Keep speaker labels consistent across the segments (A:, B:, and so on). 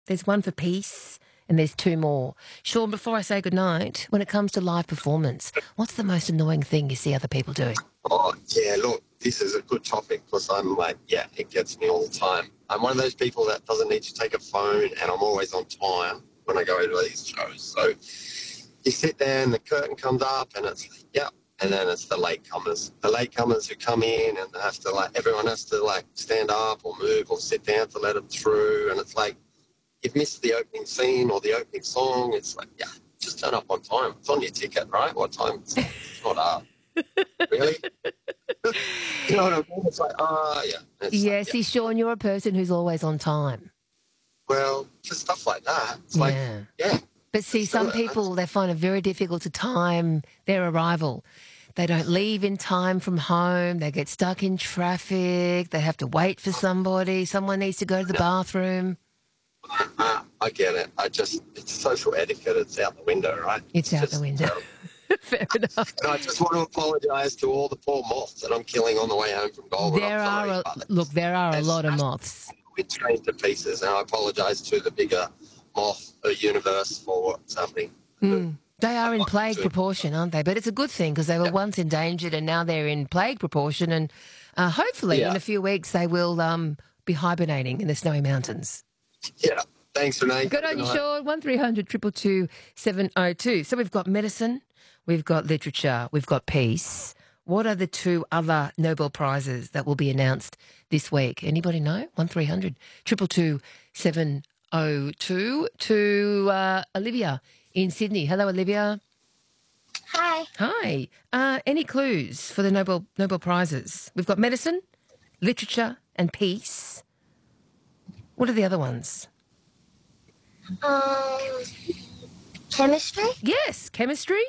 A: There's one for peace and there's two more. Sean, before I say goodnight, when it comes to live performance, what's the most annoying thing you see other people doing?
B: Oh, yeah, look, this is a good topic because I'm like, yeah, it gets me all the time. I'm one of those people that doesn't need to take a phone and I'm always on time when I go to these shows. So you sit there and the curtain comes up and it's like, yeah, and then it's the latecomers. The latecomers who come in and have to everyone has to stand up or move or sit down to let them through. And it's like, you've missed the opening scene or the opening song. It's like, yeah, just turn up on time. It's on your ticket, right? What time? It's not hard. Really? You know what I mean? It's like, yeah.
A: Yeah, see, Sean, you're a person who's always on time.
B: Well, just stuff like that. It's like, yeah.
A: But see, some people, they find it very difficult to time their arrival. They don't leave in time from home. They get stuck in traffic. They have to wait for somebody. Someone needs to go to the bathroom.
B: I get it. It's social etiquette. It's out the window, right?
A: It's out the window. Fair enough.
B: And I just want to apologise to all the poor moths that I'm killing on the way home from Goulburn.
A: There are a lot of moths.
B: We're trained to pieces, and I apologise to the bigger moth universe for what's happening.
A: They are in plague proportion, aren't they? But it's a good thing because they were once endangered and now they're in plague proportion, and hopefully in a few weeks they will be hibernating in the snowy mountains.
B: Yeah. Thanks, Renee.
A: Good on you, Sean. 1300 222 702. So we've got medicine, we've got literature, we've got peace. What are the two other Nobel Prizes that will be announced this week? Anybody know? 1300 222 702 to Olivia in Sydney. Hello, Olivia.
C: Hi.
A: Hi. Any clues for the Nobel Prizes? We've got medicine, literature and peace. What are the other ones?
C: Chemistry?
A: Yes, chemistry.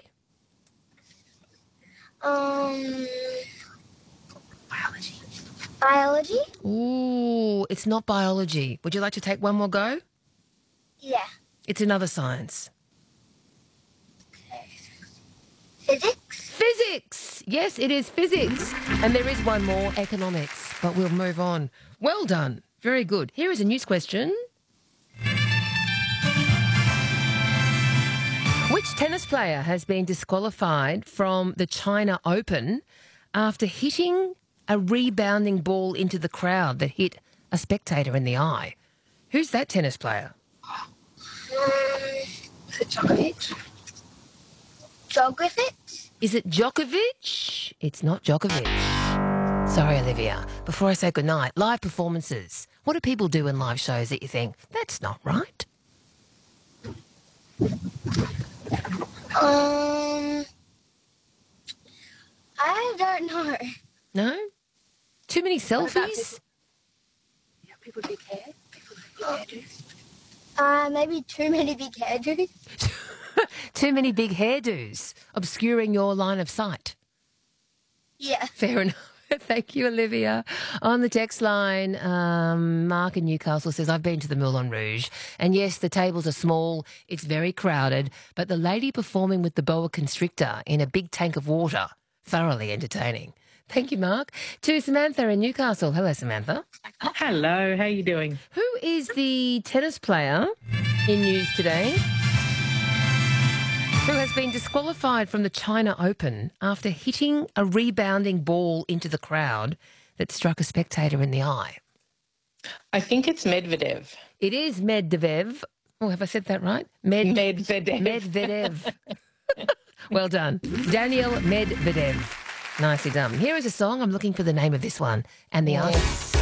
C: Biology?
A: Ooh, it's not biology. Would you like to take one more go?
C: Yeah.
A: It's another science.
C: Physics?
A: Physics! Yes, it is physics. And there is one more, economics. But we'll move on. Well done. Very good. Here is a news question. Which tennis player has been disqualified from the China Open after hitting a rebounding ball into the crowd that hit a spectator in the eye? Who's that tennis player?
C: Is it Djokovic? Djokovic?
A: Is it Djokovic? It's not Djokovic. Sorry, Olivia. Before I say goodnight, live performances. What do people do in live shows that you think, that's not right?
C: I don't know.
A: No? Too many selfies?
C: People with big hair? People with big hairdos? Maybe too many big hairdos.
A: Too many big hairdos obscuring your line of sight.
C: Yeah.
A: Fair enough. Thank you, Olivia. On the text line, Mark in Newcastle says, I've been to the Moulin Rouge, and yes, the tables are small, it's very crowded, but the lady performing with the boa constrictor in a big tank of water, thoroughly entertaining. Thank you, Mark. To Samantha in Newcastle. Hello, Samantha.
D: Hello, how are you doing?
A: Who is the tennis player in news today who has been disqualified from the China Open after hitting a rebounding ball into the crowd that struck a spectator in the eye?
D: I think it's Medvedev.
A: It is Medvedev. Oh, have I said that right?
D: Medvedev.
A: Medvedev. Well done. Daniel Medvedev. Nicely done. Here is a song. I'm looking for the name of this one and the artist.